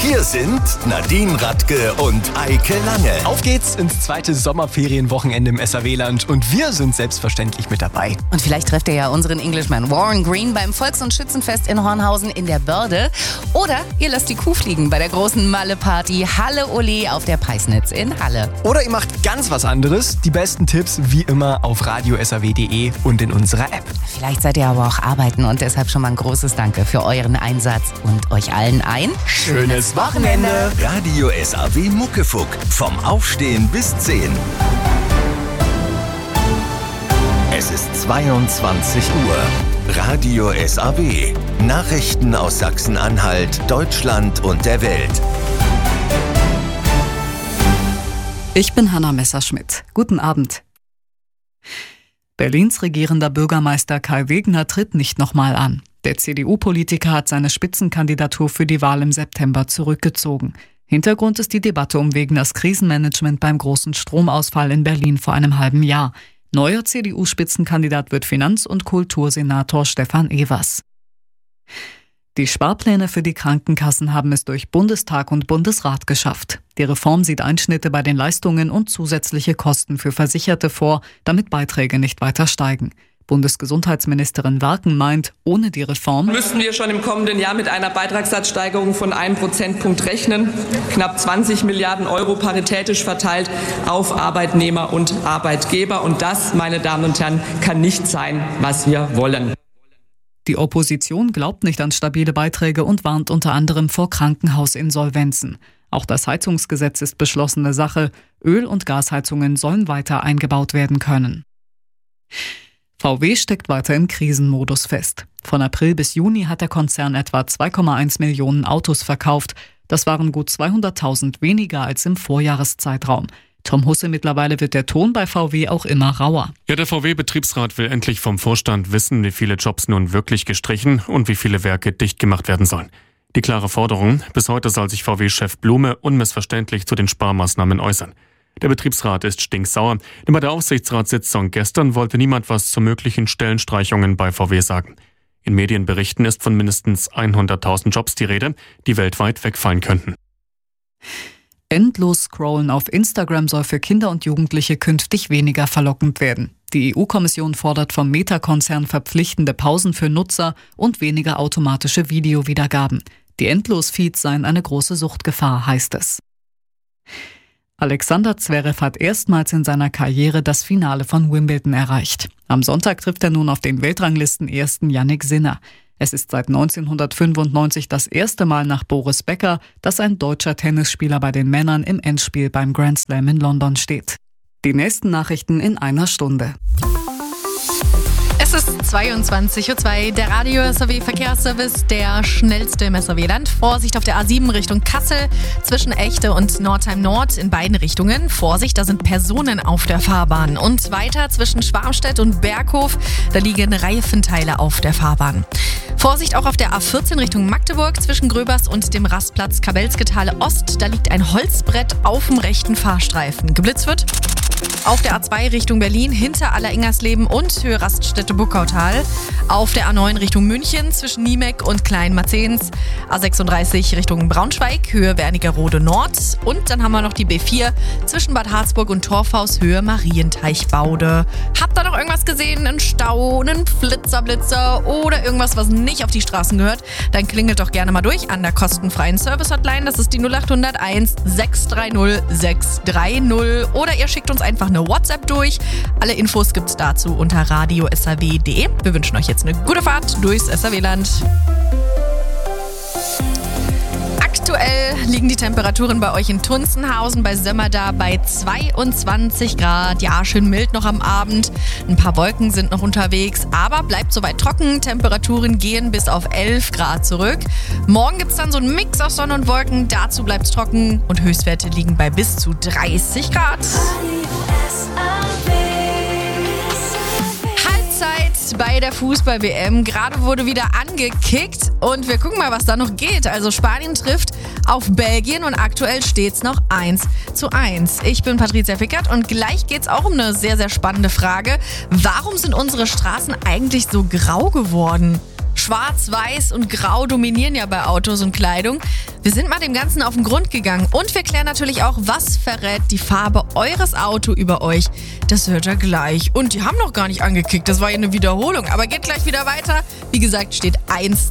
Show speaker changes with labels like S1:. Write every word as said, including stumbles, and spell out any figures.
S1: Hier sind Nadine Radke und Eike Lange.
S2: Auf geht's ins zweite Sommerferienwochenende im S R W-Land und wir sind selbstverständlich mit dabei.
S3: Und vielleicht trefft ihr ja unseren Englishman Warren Green beim Volks- und Schützenfest in Hornhausen in der Börde. Oder ihr lasst die Kuh fliegen bei der großen Malle-Party Halle Ole auf der Peisnitz in Halle.
S2: Oder ihr macht ganz was anderes. Die besten Tipps wie immer auf radio s r w punkt d e und in unserer App.
S3: Vielleicht seid ihr aber auch arbeiten und deshalb schon mal ein großes Danke für euren Einsatz und euch allen ein
S2: schönes Wochenende.
S1: Radio S R W Muckefuck. Vom Aufstehen bis zehn. Es ist zweiundzwanzig Uhr. Radio S R W. Nachrichten aus Sachsen-Anhalt, Deutschland und der Welt.
S4: Ich bin Hanna Messerschmidt. Guten Abend. Berlins regierender Bürgermeister Kai Wegner tritt nicht nochmal an. Der C D U-Politiker hat seine Spitzenkandidatur für die Wahl im September zurückgezogen. Hintergrund ist die Debatte um Wegners Krisenmanagement beim großen Stromausfall in Berlin vor einem halben Jahr. Neuer C D U-Spitzenkandidat wird Finanz- und Kultursenator Stefan Evers. Die Sparpläne für die Krankenkassen haben es durch Bundestag und Bundesrat geschafft. Die Reform sieht Einschnitte bei den Leistungen und zusätzliche Kosten für Versicherte vor, damit Beiträge nicht weiter steigen. Bundesgesundheitsministerin Warken meint, ohne die Reform
S5: müssten wir schon im kommenden Jahr mit einer Beitragssatzsteigerung von einem Prozentpunkt rechnen. Knapp zwanzig Milliarden Euro paritätisch verteilt auf Arbeitnehmer und Arbeitgeber. Und das, meine Damen und Herren, kann nicht sein, was wir wollen.
S4: Die Opposition glaubt nicht an stabile Beiträge und warnt unter anderem vor Krankenhausinsolvenzen. Auch das Heizungsgesetz ist beschlossene Sache. Öl- und Gasheizungen sollen weiter eingebaut werden können. V W steckt weiter im Krisenmodus fest. Von April bis Juni hat der Konzern etwa zwei Komma eins Millionen Autos verkauft. Das waren gut zweihunderttausend weniger als im Vorjahreszeitraum. Tom Husse, mittlerweile wird der Ton bei V W auch immer rauer.
S6: Ja, der V W-Betriebsrat will endlich vom Vorstand wissen, wie viele Jobs nun wirklich gestrichen und wie viele Werke dicht gemacht werden sollen. Die klare Forderung: Bis heute soll sich V W-Chef Blume unmissverständlich zu den Sparmaßnahmen äußern. Der Betriebsrat ist stinksauer, denn bei der Aufsichtsratssitzung gestern wollte niemand was zu möglichen Stellenstreichungen bei V W sagen. In Medienberichten ist von mindestens hunderttausend Jobs die Rede, die weltweit wegfallen könnten.
S4: Endlos Scrollen auf Instagram soll für Kinder und Jugendliche künftig weniger verlockend werden. Die E U-Kommission fordert vom Meta-Konzern verpflichtende Pausen für Nutzer und weniger automatische Videowiedergaben. Die Endlos-Feeds seien eine große Suchtgefahr, heißt es. Alexander Zverev hat erstmals in seiner Karriere das Finale von Wimbledon erreicht. Am Sonntag trifft er nun auf den Weltranglisten-Ersten Jannik Sinner. Es ist seit neunzehnhundertfünfundneunzig das erste Mal nach Boris Becker, dass ein deutscher Tennisspieler bei den Männern im Endspiel beim Grand Slam in London steht. Die nächsten Nachrichten in einer Stunde.
S7: Es ist zweiundzwanzig Uhr zwei, der Radio S R W Verkehrsservice, der schnellste im S R W-Land. Vorsicht auf der A sieben Richtung Kassel, zwischen Echte und Nordheim Nord in beiden Richtungen. Vorsicht, da sind Personen auf der Fahrbahn. Und weiter zwischen Schwarmstedt und Berghof, da liegen Reifenteile auf der Fahrbahn. Vorsicht auch auf der A vierzehn Richtung Magdeburg, zwischen Gröbers und dem Rastplatz Kabelsketale Ost. Da liegt ein Holzbrett auf dem rechten Fahrstreifen. Geblitzt wird auf der A zwei Richtung Berlin, hinter Aller-Ingersleben und Höhe Raststätte-Buckautal. Auf der A neun Richtung München, zwischen Niemek und Kleinmarzens. A sechsunddreißig Richtung Braunschweig, Höhe Wernigerode Nord. Und dann haben wir noch die B vier zwischen Bad Harzburg und Torfhaus, Höhe Marienteichbaude. Habt ihr noch irgendwas gesehen? Einen Stau, einen Flitzerblitzer oder irgendwas, was nicht auf die Straßen gehört? Dann klingelt doch gerne mal durch an der kostenfreien Service-Hotline. Das ist die null acht null eins sechs drei null sechs drei null. Oder ihr schickt uns einfach eine WhatsApp durch. Alle Infos gibt's dazu unter radio s r w punkt d e. Wir wünschen euch jetzt eine gute Fahrt durchs S R W-Land. Aktuell liegen die Temperaturen bei euch in Tunzenhausen bei Sömmerda bei zweiundzwanzig Grad. Ja, schön mild noch am Abend. Ein paar Wolken sind noch unterwegs, aber bleibt soweit trocken. Temperaturen gehen bis auf elf Grad zurück. Morgen gibt es dann so einen Mix aus Sonne und Wolken. Dazu bleibt es trocken und Höchstwerte liegen bei bis zu dreißig Grad. Halbzeit bei der Fußball-W M. Gerade wurde wieder angekickt und wir gucken mal, was da noch geht. Also Spanien trifft auf Belgien und aktuell steht es noch eins zu eins. Ich bin Patricia Fickert und gleich geht es auch um eine sehr, sehr spannende Frage. Warum sind unsere Straßen eigentlich so grau geworden? Schwarz, Weiß und Grau dominieren ja bei Autos und Kleidung. Wir sind mal dem Ganzen auf den Grund gegangen und wir klären natürlich auch, was verrät die Farbe eures Autos über euch. Das hört ihr gleich. Und die haben noch gar nicht angekickt, das war ja eine Wiederholung, aber geht gleich wieder weiter. Wie gesagt, steht eins